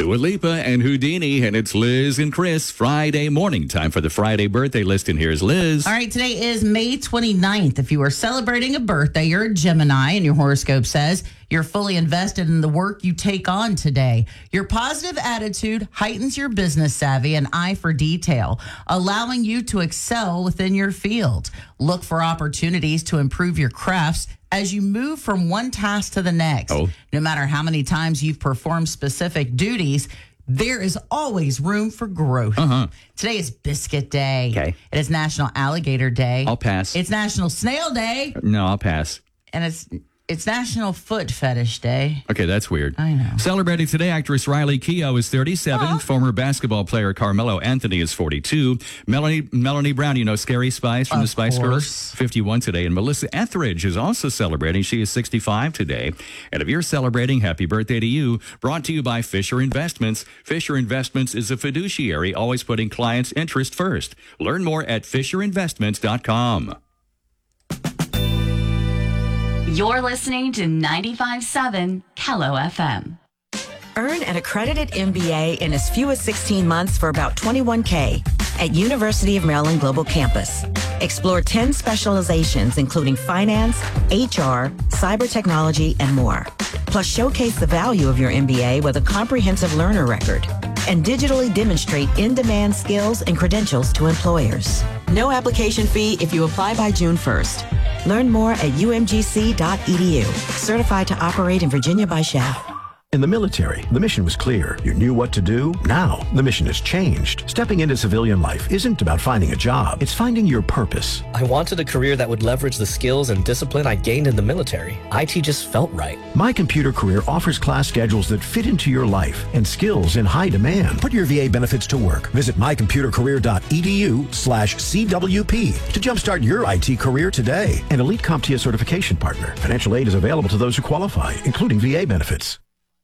Dua Lipa and Houdini, and it's Liz and Chris. Friday morning time for the Friday birthday list, and here's Liz. All right, today is May 29th. If you are celebrating a birthday, you're a Gemini, and your horoscope says you're fully invested in the work you take on today. Your positive attitude heightens your business savvy and eye for detail, allowing you to excel within your field. Look for opportunities to improve your crafts as you move from one task to the next. No matter how many times you've performed specific duties, there is always room for growth. Today is Biscuit Day. Okay. It is National Alligator Day. I'll pass. It's National Snail Day. No, I'll pass. And it's National Foot Fetish Day. Okay, that's weird. I know. Celebrating today, actress Riley Keough is 37. Former basketball player Carmelo Anthony is 42. Melanie Brown, you know Scary Spice from the Spice Girls, 51 today. And Melissa Etheridge is also celebrating. She is 65 today. And if you're celebrating, happy birthday to you. Brought to you by Fisher Investments. Fisher Investments is a fiduciary, always putting clients' interest first. Learn more at FisherInvestments.com. You're listening to 95.7 Kello FM. Earn an accredited MBA in as few as 16 months for about $21K at University of Maryland Global Campus. Explore 10 specializations, including finance, HR, cyber technology, and more. Plus, showcase the value of your MBA with a comprehensive learner record and digitally demonstrate in-demand skills and credentials to employers. No application fee if you apply by June 1st. Learn more at umgc.edu. Certified to operate in Virginia by SHAP. In the military, the mission was clear. You knew what to do. Now, the mission has changed. Stepping into civilian life isn't about finding a job. It's finding your purpose. I wanted a career that would leverage the skills and discipline I gained in the military. IT just felt right. My Computer Career offers class schedules that fit into your life and skills in high demand. Put your VA benefits to work. Visit mycomputercareer.edu/CWP to jumpstart your IT career today. An elite CompTIA certification partner. Financial aid is available to those who qualify, including VA benefits.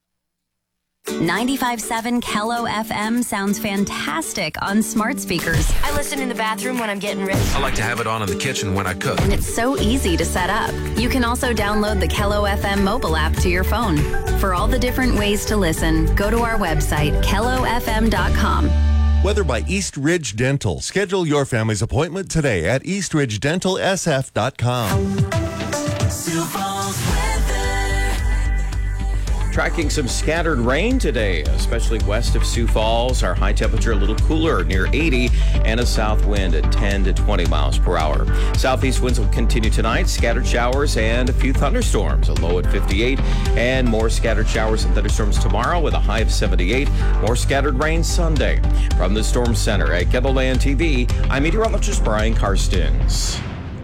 95.7 Kello FM sounds fantastic on smart speakers. I listen in the bathroom when I'm getting ready. I like to have it on in the kitchen when I cook. And it's so easy to set up. You can also download the Kello FM mobile app to your phone. For all the different ways to listen, go to our website, kellofm.com. Weather by East Ridge Dental. Schedule your family's appointment today at eastridgedentalsf.com. Tracking some scattered rain today, especially west of Sioux Falls. Our high temperature a little cooler, near 80, and a south wind at 10 to 20 miles per hour. Southeast winds will continue tonight. Scattered showers and a few thunderstorms, a low at 58, and more scattered showers and thunderstorms tomorrow with a high of 78. More scattered rain Sunday. From the Storm Center at KELOLAND TV, I'm meteorologist Brian Karstens.